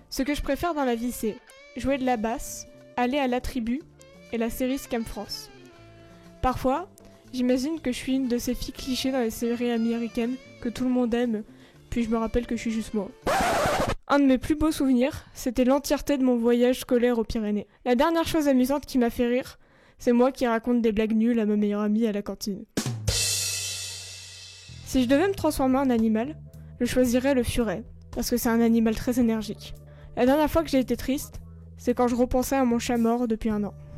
Ce que je préfère dans la vie, c'est jouer de la basse, aller à la tribu et la série Scam France. Parfois, j'imagine que je suis une de ces filles clichés dans les séries américaines que tout le monde aime, puis je me rappelle que je suis juste moi. Un de mes plus beaux souvenirs, c'était l'entièreté de mon voyage scolaire aux Pyrénées. La dernière chose amusante qui m'a fait rire, c'est moi qui raconte des blagues nulles à ma meilleure amie à la cantine. Si je devais me transformer en animal, je choisirais le furet, parce que c'est un animal très énergique. La dernière fois que j'ai été triste, c'est quand je repensais à mon chat mort depuis 1 an.